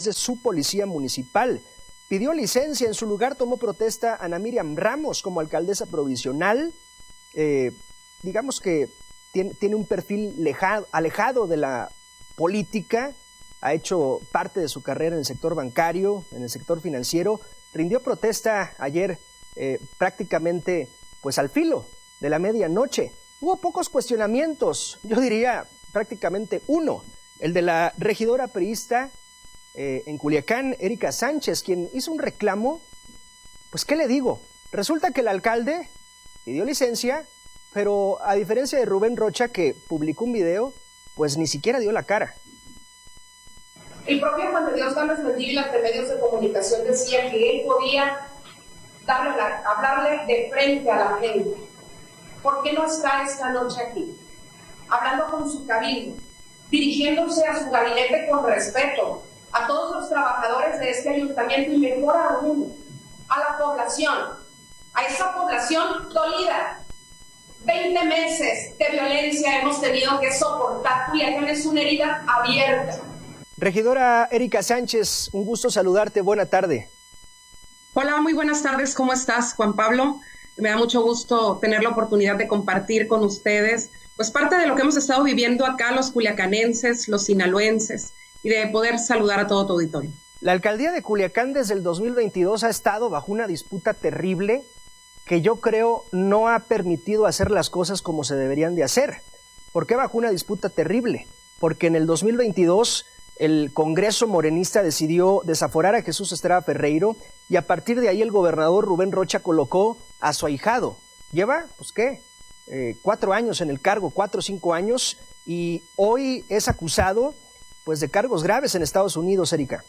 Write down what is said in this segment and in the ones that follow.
de su policía municipal. Pidió licencia, en su lugar tomó protesta Ana Miriam Ramos como alcaldesa provisional. Digamos que tiene un perfil alejado de la política, ha hecho parte de su carrera en el sector bancario, en el sector financiero. Rindió protesta ayer prácticamente pues al filo de la medianoche. Hubo pocos cuestionamientos, yo diría prácticamente uno, el de la regidora priista en Culiacán, Erika Sánchez, quien hizo un reclamo. Pues, ¿qué le digo? Resulta que el alcalde pidió licencia, pero a diferencia de Rubén Rocha, que publicó un video, pues ni siquiera dio la cara. El propio Juan de Dios Gámez Mendívil ante medios de comunicación decía que él podía hablarle de frente a la gente. ¿Por qué no está esta noche aquí? Hablando con su cabildo, dirigiéndose a su gabinete con respeto, a todos los trabajadores de este ayuntamiento y mejor aún, a la población, a esa población dolida. 20 meses de violencia hemos tenido que soportar. Culiacán es una herida abierta. Regidora Erika Sánchez, un gusto saludarte, buena tarde. Hola, muy buenas tardes, ¿cómo estás, Juan Pablo? Me da mucho gusto tener la oportunidad de compartir con ustedes pues parte de lo que hemos estado viviendo acá los culiacanenses, los sinaloenses, y de poder saludar a todo tu auditorio. La alcaldía de Culiacán desde el 2022 ha estado bajo una disputa terrible que yo creo no ha permitido hacer las cosas como se deberían de hacer. ¿Por qué bajo una disputa terrible? Porque en el 2022 el Congreso morenista decidió desaforar a Jesús Estrada Ferreiro y a partir de ahí el gobernador Rubén Rocha colocó a su ahijado. Lleva, pues qué, 4 años en el cargo, 4 o 5 años, y hoy es acusado pues de cargos graves en Estados Unidos, Erika.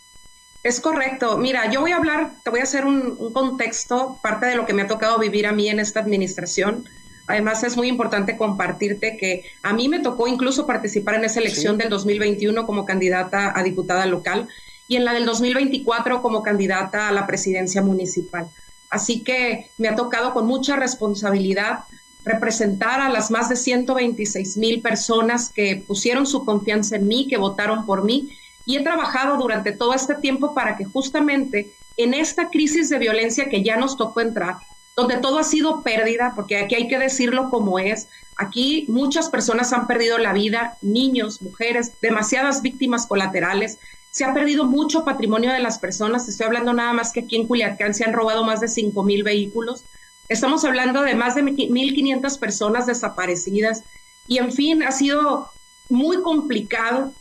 Es correcto. Mira, yo te voy a hacer un contexto, parte de lo que me ha tocado vivir a mí en esta administración. Además, es muy importante compartirte que a mí me tocó incluso participar en esa elección del 2021 como candidata a diputada local y en la del 2024 como candidata a la presidencia municipal. Así que me ha tocado con mucha responsabilidad representar a las más de 126,000 personas que pusieron su confianza en mí, que votaron por mí, y he trabajado durante todo este tiempo para que justamente en esta crisis de violencia que ya nos tocó entrar, donde todo ha sido pérdida, porque aquí hay que decirlo como es, aquí muchas personas han perdido la vida, niños, mujeres, demasiadas víctimas colaterales, se ha perdido mucho patrimonio de las personas, estoy hablando nada más que aquí en Culiacán se han robado más de 5,000 vehículos, estamos hablando de más de 1,500 personas desaparecidas, y en fin, ha sido muy complicado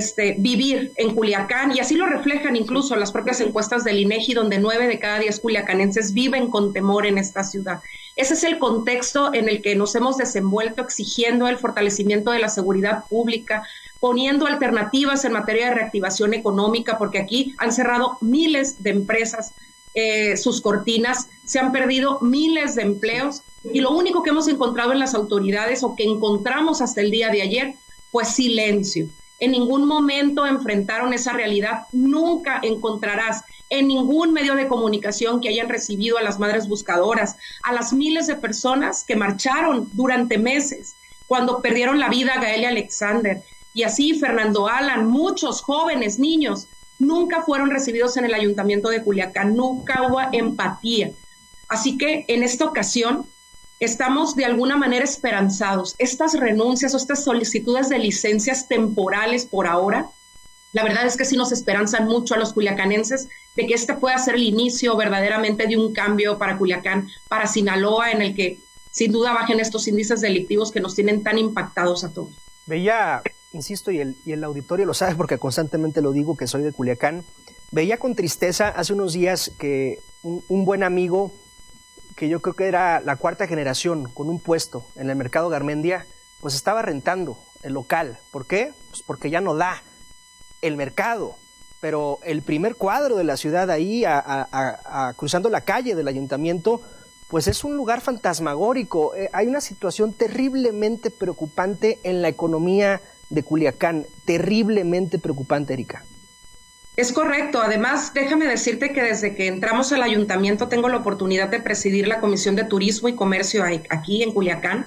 vivir en Culiacán, y así lo reflejan incluso las propias encuestas del INEGI, donde 9 de cada 10 culiacanenses viven con temor en esta ciudad. Ese es el contexto en el que nos hemos desenvuelto, exigiendo el fortalecimiento de la seguridad pública, poniendo alternativas en materia de reactivación económica, porque aquí han cerrado miles de empresas sus cortinas, se han perdido miles de empleos, y lo único que hemos encontrado en las autoridades, o que encontramos hasta el día de ayer, pues silencio. En ningún momento enfrentaron esa realidad. Nunca encontrarás en ningún medio de comunicación que hayan recibido a las madres buscadoras, a las miles de personas que marcharon durante meses, cuando perdieron la vida Gaelia Alexander, y así Fernando Alan, muchos jóvenes, niños, nunca fueron recibidos en el Ayuntamiento de Culiacán, nunca hubo empatía. Así que en esta ocasión estamos de alguna manera esperanzados. Estas renuncias o estas solicitudes de licencias temporales por ahora, la verdad es que sí nos esperanzan mucho a los culiacanenses de que este pueda ser el inicio verdaderamente de un cambio para Culiacán, para Sinaloa, en el que sin duda bajen estos índices delictivos que nos tienen tan impactados a todos. Veía, insisto, y el auditorio lo sabe porque constantemente lo digo, que soy de Culiacán, veía con tristeza hace unos días que un buen amigo, que yo creo que era la 4ª generación, con un puesto en el mercado Garmendia, pues estaba rentando el local. ¿Por qué? Pues porque ya no da el mercado. Pero el primer cuadro de la ciudad ahí, cruzando la calle del ayuntamiento, pues es un lugar fantasmagórico. Hay una situación terriblemente preocupante en la economía de Culiacán, terriblemente preocupante, Erika. Es correcto. Además, déjame decirte que desde que entramos al ayuntamiento tengo la oportunidad de presidir la Comisión de Turismo y Comercio aquí en Culiacán,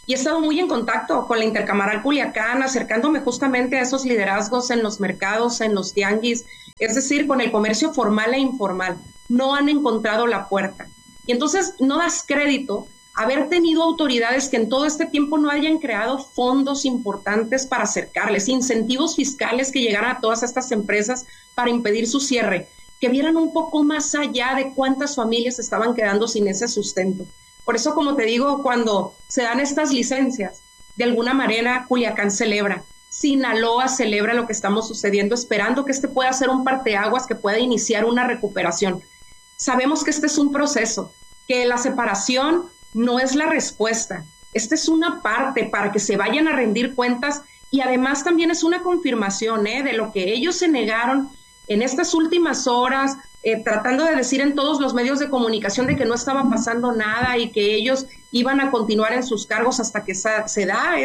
y he estado muy en contacto con la Intercamaral Culiacán, acercándome justamente a esos liderazgos en los mercados, en los tianguis, es decir, con el comercio formal e informal. No han encontrado la puerta. Y entonces no das crédito haber tenido autoridades que en todo este tiempo no hayan creado fondos importantes para acercarles, incentivos fiscales que llegaran a todas estas empresas para impedir su cierre, que vieran un poco más allá de cuántas familias estaban quedando sin ese sustento. Por eso, como te digo, cuando se dan estas licencias, de alguna manera Culiacán celebra, Sinaloa celebra lo que estamos sucediendo, esperando que este pueda ser un parteaguas que pueda iniciar una recuperación. Sabemos que este es un proceso, que la separación no es la respuesta. Esta es una parte para que se vayan a rendir cuentas y además también es una confirmación de lo que ellos se negaron en estas últimas horas, tratando de decir en todos los medios de comunicación de que no estaba pasando nada y que ellos iban a continuar en sus cargos hasta que se da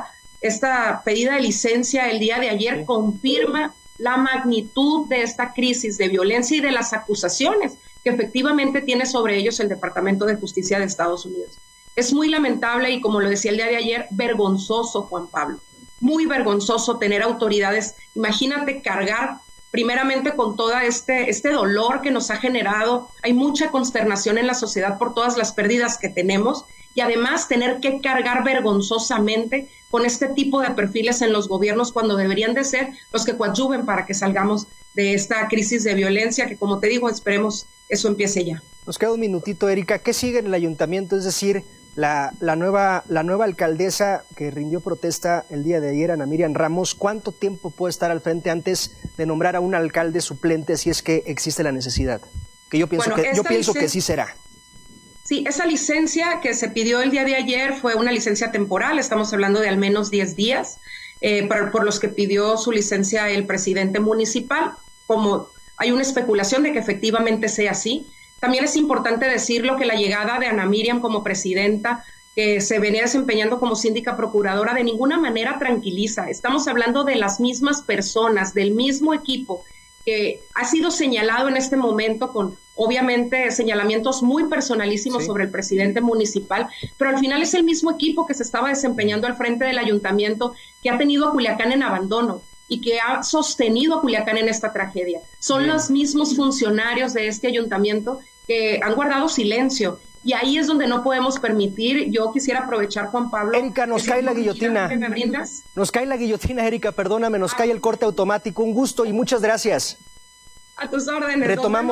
esta pedida de licencia el día de ayer, confirma la magnitud de esta crisis de violencia y de las acusaciones que efectivamente tiene sobre ellos el Departamento de Justicia de Estados Unidos. Es muy lamentable y, como lo decía el día de ayer, vergonzoso, Juan Pablo, muy vergonzoso tener autoridades. Imagínate cargar primeramente con todo este dolor que nos ha generado. Hay mucha consternación en la sociedad por todas las pérdidas que tenemos y además tener que cargar vergonzosamente con este tipo de perfiles en los gobiernos cuando deberían de ser los que coadyuven para que salgamos de esta crisis de violencia que, como te digo, esperemos eso empiece ya. Nos queda un minutito, Erika. ¿Qué sigue en el ayuntamiento? Es decir, la nueva alcaldesa que rindió protesta el día de ayer, Ana Miriam Ramos, ¿cuánto tiempo puede estar al frente antes de nombrar a un alcalde suplente si es que existe la necesidad? Que yo pienso que sí será. Sí, esa licencia que se pidió el día de ayer fue una licencia temporal, estamos hablando de al menos 10 días, por los que pidió su licencia el presidente municipal. Como hay una especulación de que efectivamente sea así. También es importante decirlo que la llegada de Ana Miriam como presidenta, que se venía desempeñando como síndica procuradora, de ninguna manera tranquiliza. Estamos hablando de las mismas personas, del mismo equipo, que ha sido señalado en este momento con, obviamente, señalamientos muy personalísimos sobre el presidente municipal, pero al final es el mismo equipo que se estaba desempeñando al frente del ayuntamiento, que ha tenido a Culiacán en abandono y que ha sostenido a Culiacán en esta tragedia. Son los mismos funcionarios de este ayuntamiento que han guardado silencio. Y ahí es donde no podemos permitir. Yo quisiera aprovechar, Juan Pablo. Erika, nos cae la guillotina. ¿Me brindas? Nos cae la guillotina, Erika, perdóname, nos cae el corte automático. Un gusto y muchas gracias. A tus órdenes.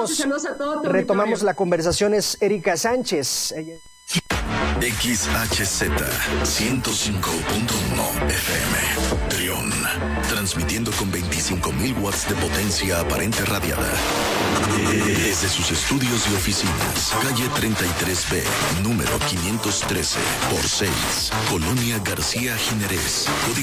Retomamos la conversación. Es Erika Sánchez. XHZ 105.1 FM Trión, transmitiendo con 25.000 watts de potencia aparente radiada desde sus estudios y oficinas, calle 33B, número 513 por 6, Colonia García Jiménez, código